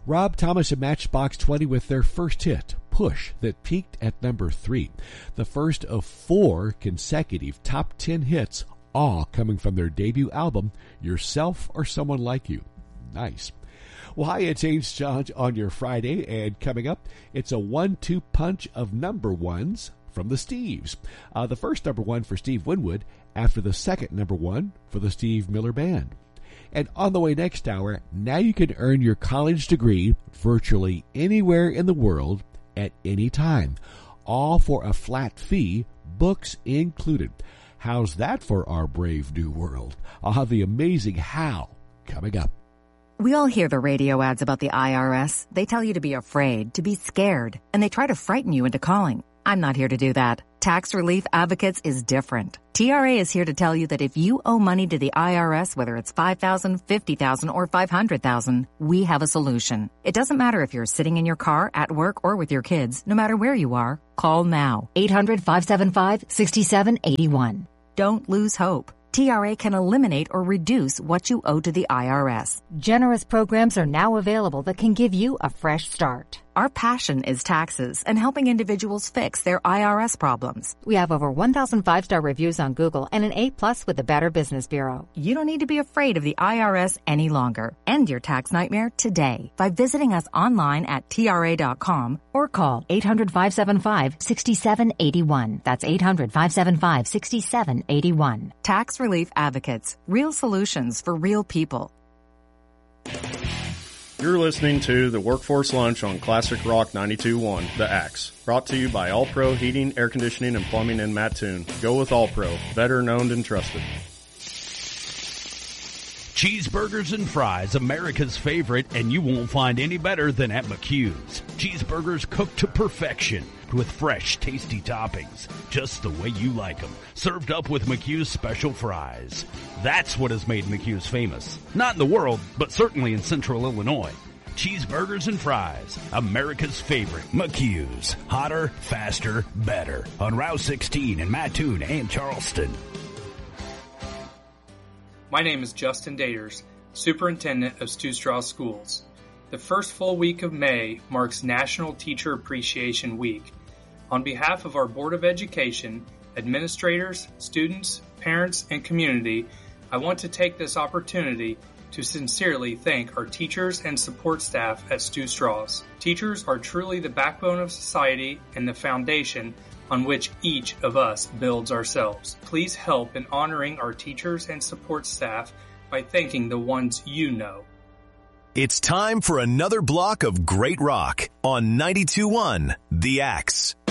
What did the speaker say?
Rob Thomas and Matchbox 20 with their first hit, Push, that peaked at number 3. The first of 4 consecutive top 10 hits, all coming from their debut album, Yourself or Someone Like You. Nice. Well, hi, it's Ames John on your Friday, and coming up, it's a 1-2 punch of number ones from the Steves. The first number one for Steve Winwood after the second number one for the Steve Miller Band. And on the way next hour, now you can earn your college degree virtually anywhere in the world at any time, all for a flat fee, books included. How's that for our brave new world? I'll have the amazing how coming up. We all hear the radio ads about the IRS. They tell you to be afraid, to be scared, and they try to frighten you into calling. I'm not here to do that. Tax Relief Advocates is different. TRA is here to tell you that if you owe money to the IRS, whether it's $5,000, $50,000, or $500,000, we have a solution. It doesn't matter if you're sitting in your car, at work, or with your kids. No matter where you are, call now. 800-575-6781. Don't lose hope. TRA can eliminate or reduce what you owe to the IRS. Generous programs are now available that can give you a fresh start. Our passion is taxes and helping individuals fix their IRS problems. We have over 1,000 5-star reviews on Google and an A+ with the Better Business Bureau. You don't need to be afraid of the IRS any longer. End your tax nightmare today by visiting us online at TRA.com or call 800-575-6781. That's 800-575-6781. Tax Relief Advocates. Real solutions for real people. You're listening to the Workforce Lunch on Classic Rock 92.1, The Axe. Brought to you by All Pro Heating, Air Conditioning, and Plumbing in Mattoon. Go with All Pro. Better known and trusted. Cheeseburgers and fries, America's favorite, and you won't find any better than at McHugh's. Cheeseburgers cooked to perfection with fresh, tasty toppings, just the way you like them, served up with McHugh's special fries. That's what has made McHugh's famous. Not in the world, but certainly in Central Illinois. Cheeseburgers and fries, America's favorite, McHugh's. Hotter, faster, better. On Route 16 in Mattoon and Charleston. My name is Justin Daters, Superintendent of Stu Strauss Schools. The first full week of May marks National Teacher Appreciation Week. On behalf of our Board of Education, administrators, students, parents, and community, I want to take this opportunity to sincerely thank our teachers and support staff at Stu Strauss. Teachers are truly the backbone of society and the foundation on which each of us builds ourselves. Please help in honoring our teachers and support staff by thanking the ones you know. It's time for another block of great rock on 92.1 The Axe.